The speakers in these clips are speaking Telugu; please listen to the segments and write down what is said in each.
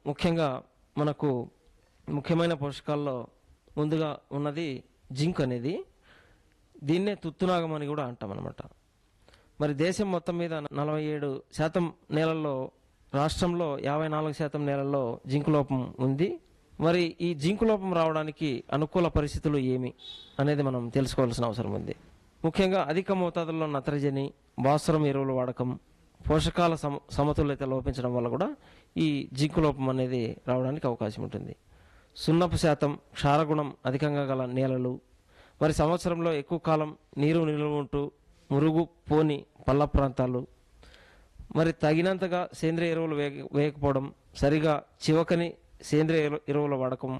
ముఖ్యంగా మనకు ముఖ్యమైన పోషకాల్లో ముందుగా ఉన్నది జింక్ అనేది. దీన్నే తుత్తునాగం అని కూడా అంటాం అనమాట. మరి దేశం మొత్తం మీద 47% నేలల్లో, రాష్ట్రంలో 54% నేలల్లో జింకు లోపం ఉంది. మరి ఈ జింకు లోపం రావడానికి అనుకూల పరిస్థితులు ఏమి అనేది మనం తెలుసుకోవాల్సిన అవసరం ఉంది. ముఖ్యంగా అధిక మోతాదుల్లో నత్రజని, భాస్వరం ఎరువుల వాడకం, పోషకాల సమతుల్యత లోపించడం వల్ల కూడా ఈ జింకు లోపం అనేది రావడానికి అవకాశం ఉంటుంది. సున్నపు శాతం, క్షారగుణం అధికంగా గల నేలలు, మరి సంవత్సరంలో ఎక్కువ కాలం నీరు నిల్వ ఉంటూ మురుగు పోని పల్ల ప్రాంతాలు, మరి తగినంతగా సేంద్రియ ఎరువులు వేయకపోవడం, సరిగా చివకని సేంద్రియ ఎరువుల వాడకం,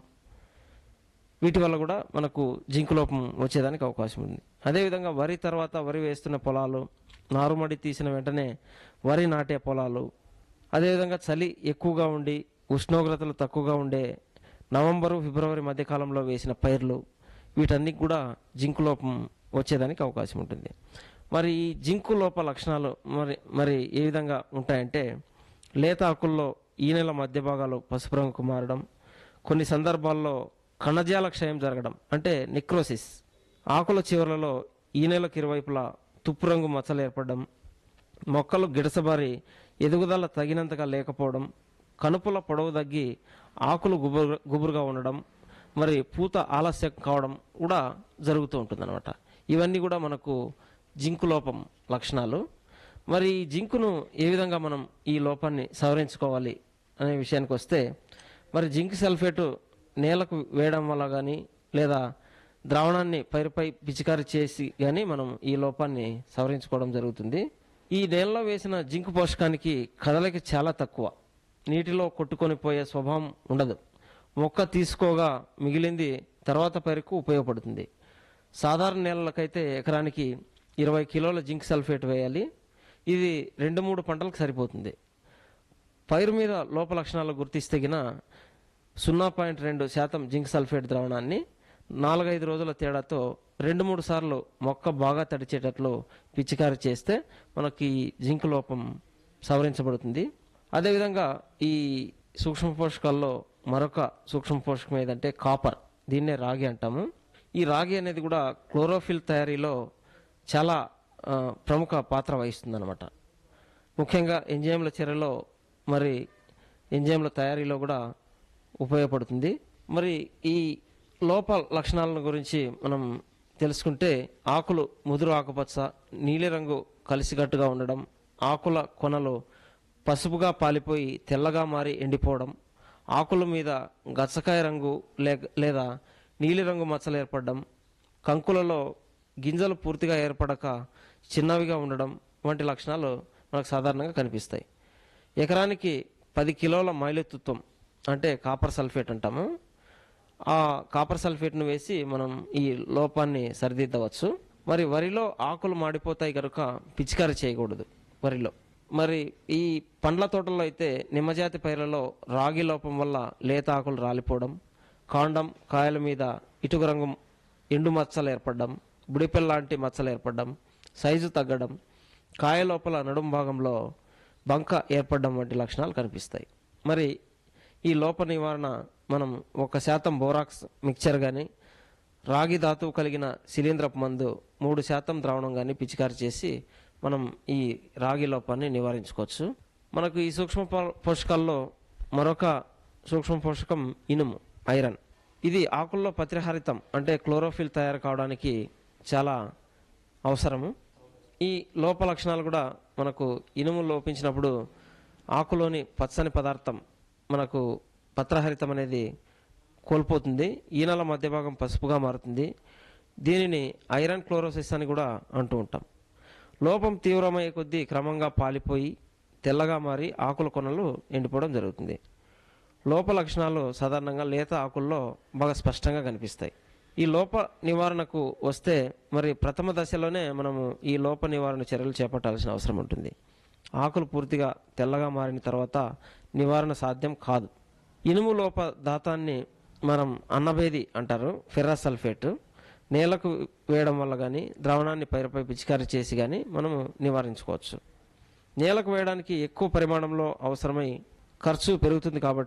వీటి వల్ల కూడా మనకు జింకు లోపం వచ్చేదానికి అవకాశం ఉంది. అదేవిధంగా వరి తర్వాత వరి వేస్తున్న పొలాలు, నారుమడి తీసిన వెంటనే వరి నాటే పొలాలు, అదేవిధంగా చలి ఎక్కువగా ఉండి ఉష్ణోగ్రతలు తక్కువగా ఉండే నవంబరు ఫిబ్రవరి మధ్యకాలంలో వేసిన పైర్లు, వీటన్నిటి కూడా జింకు లోపం వచ్చేదానికి అవకాశం ఉంటుంది. మరి ఈ జింకు లోప లక్షణాలు మరి ఏ విధంగా ఉంటాయంటే, లేత ఆకుల్లో ఈ నెల మధ్య భాగాలు పసుపు రంగుకు మారడం, కొన్ని సందర్భాల్లో కణజాల క్షయం జరగడం అంటే నెక్రోసిస్, ఆకుల చివర్లలో ఈ నెలకు ఇరువైపులా తుప్పు రంగు మచ్చలు ఏర్పడడం, మొక్కలు గిడసబారి ఎదుగుదల తగినంతగా లేకపోవడం, కనుపుల పొడవు తగ్గి ఆకులు గుబురుగా ఉండడం, మరి పూత ఆలస్యం కావడం కూడా జరుగుతూ ఉంటుందన్నమాట. ఇవన్నీ కూడా మనకు జింకు లోపం లక్షణాలు. మరి ఈ జింకును ఏ విధంగా మనం ఈ లోపాన్ని సవరించుకోవాలి అనే విషయానికి వస్తే, మరి జింక్ సల్ఫేటు నేలకు వేయడం వల్ల కానీ లేదా ద్రావణాన్ని పైరుపై పిచికారి చేసి కానీ మనం ఈ లోపాన్ని సవరించుకోవడం జరుగుతుంది. ఈ నేలలో వేసిన జింకు పోషకానికి కదలిక చాలా తక్కువ, నీటిలో కొట్టుకొని పోయే స్వభావం ఉండదు. మొక్క తీసుకోగా మిగిలింది తర్వాత పైరుకు ఉపయోగపడుతుంది. సాధారణ నేలలకైతే ఎకరానికి 20 కిలోల జింక్ సల్ఫేట్ వేయాలి. ఇది 2-3 పంటలకు సరిపోతుంది. పైరు మీద లోప లక్షణాలు గుర్తిస్తగిన 0.2% జింక్ సల్ఫేట్ ద్రావణాన్ని 4-5 రోజుల తేడాతో 2-3 సార్లు మొక్క బాగా తడిచేటట్లు పిచికారి చేస్తే మనకి జింక్ లోపం సవరించబడుతుంది. అదేవిధంగా ఈ సూక్ష్మ పోషకాల్లో మరొక సూక్ష్మ పోషకం ఏదంటే కాపర్, దీన్నే రాగి అంటాము. ఈ రాగి అనేది కూడా క్లోరోఫిల్ తయారీలో చాలా ప్రముఖ పాత్ర వహిస్తుంది అనమాట. ముఖ్యంగా ఎంజైమ్ల చర్యలో మరి ఎంజైమ్ల తయారీలో కూడా ఉపయోగపడుతుంది. మరి ఈ లోప లక్షణాలను గురించి మనం తెలుసుకుంటే, ఆకులు ముదురు ఆకుపచ్చ, నీలిరంగు కలిసికట్టుగా ఉండడం, ఆకుల కొనలు పసుపుగా పాలిపోయి తెల్లగా మారి ఎండిపోవడం, ఆకుల మీద గచ్చకాయ రంగు లేదా నీలిరంగు మచ్చలు ఏర్పడడం, కంకులలో గింజలు పూర్తిగా ఏర్పడక చిన్నవిగా ఉండడం వంటి లక్షణాలు మనకు సాధారణంగా కనిపిస్తాయి. ఎకరానికి 10 కిలోల మైలుతుత్వం అంటే కాపర్ సల్ఫేట్ అంటాము. ఆ కాపర్ సల్ఫేట్ను వేసి మనం ఈ లోపాన్ని సరిదిద్దవచ్చు. మరి వరిలో ఆకులు మాడిపోతాయి కనుక పిచికారి చేయకూడదు వరిలో. మరి ఈ పండ్ల తోటల్లో అయితే నిమ్మజాతి పైర్లలో రాగి లోపం వల్ల లేత ఆకులు రాలిపోవడం, కాండం కాయల మీద ఇటుక రంగు ఎండు మచ్చలు ఏర్పడడం, బుడిపెల్ లాంటి మచ్చలు ఏర్పడడం, సైజు తగ్గడం, కాయ లోపల నడుం భాగంలో బంక ఏర్పడడం వంటి లక్షణాలు కనిపిస్తాయి. మరి ఈ లోప నివారణ మనం 1% బోరాక్స్ మిక్చర్ కానీ, రాగి ధాతువు కలిగిన శిలీంద్రపు మందు 3% ద్రావణం కానీ పిచికారి చేసి మనం ఈ రాగి లోపాన్ని నివారించుకోవచ్చు. మనకు ఈ సూక్ష్మ పోషకాల్లో మరొక సూక్ష్మ పోషకం ఇనుము, ఐరన్. ఇది ఆకుల్లో పత్రహరితం అంటే క్లోరోఫిల్ తయారు కావడానికి చాలా అవసరము. ఈ లోప లక్షణాలు కూడా మనకు ఇనుము లోపించినప్పుడు ఆకులోని పచ్చని పదార్థం మనకు పత్రహరితం అనేది కోల్పోతుంది. ఈనెల మధ్య భాగం పసుపుగా మారుతుంది. దీనిని ఐరన్ క్లోరోసిస్ అని కూడా అంటూ ఉంటాం. లోపం తీవ్రమయ్యే కొద్దీ క్రమంగా పాలిపోయి తెల్లగా మారి ఆకుల కొనలు ఎండిపోవడం జరుగుతుంది. లోప లక్షణాలు సాధారణంగా లేత ఆకుల్లో బాగా స్పష్టంగా కనిపిస్తాయి. ఈ లోప నివారణకు వస్తే మరి ప్రథమ దశలోనే మనము ఈ లోప నివారణ చర్యలు చేపట్టాల్సిన అవసరం ఉంటుంది. ఆకులు పూర్తిగా తెల్లగా మారిన తర్వాత నివారణ సాధ్యం కాదు. ఇనుము లోప దాతాన్ని మనం అన్నభేది అంటారు, ఫెర్రస్ సల్ఫేట్. నేలకు వేయడం వల్ల కానీ ద్రావణాన్ని పైరుపై పిచికారి చేసి కానీ మనము నివారించుకోవచ్చు. నేలకు వేయడానికి ఎక్కువ పరిమాణంలో అవసరమై ఖర్చు పెరుగుతుంది కాబట్టి